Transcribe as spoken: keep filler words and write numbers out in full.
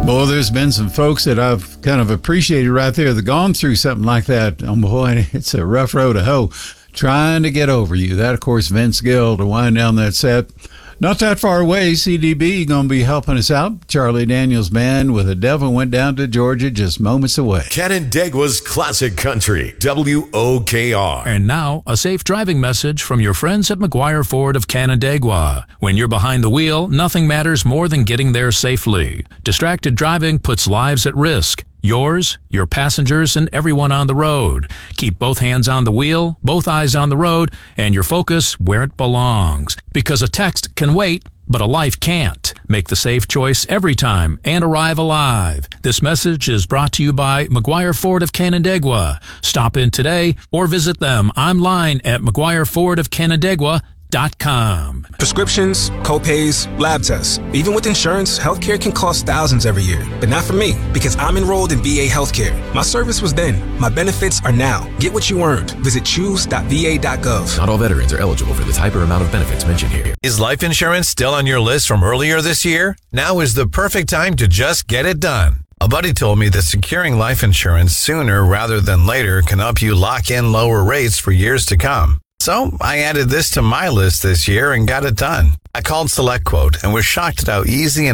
Boy, there's been some folks that I've kind of appreciated right there that gone through something like that. Oh, boy, it's a rough road to hoe. Trying to get over you. That, of course, Vince Gill to wind down that set. Not that far away, C D B going to be helping us out. Charlie Daniels Band with The Devil Went Down to Georgia, just moments away. Canandaigua's Classic Country, W O K R. And now, a safe driving message from your friends at McGuire Ford of Canandaigua. When you're behind the wheel, nothing matters more than getting there safely. Distracted driving puts lives at risk. Yours, your passengers, and everyone on the road. Keep both hands on the wheel, both eyes on the road, and your focus where it belongs. Because a text can wait, but a life can't. Make the safe choice every time and arrive alive. This message is brought to you by McGuire Ford of Canandaigua. Stop in today or visit them online at mcguire ford of canandaigua dot com. Prescriptions, copays, lab tests. Even with insurance, healthcare can cost thousands every year. But not for me, because I'm enrolled in V A Healthcare. My service was then. My benefits are now. Get what you earned. Visit choose dot v a dot gov. Not all veterans are eligible for the type or amount of benefits mentioned here. Is life insurance still on your list from earlier this year? Now is the perfect time to just get it done. A buddy told me that securing life insurance sooner rather than later can help you lock in lower rates for years to come. So I added this to my list this year and got it done. I called SelectQuote and was shocked at how easy and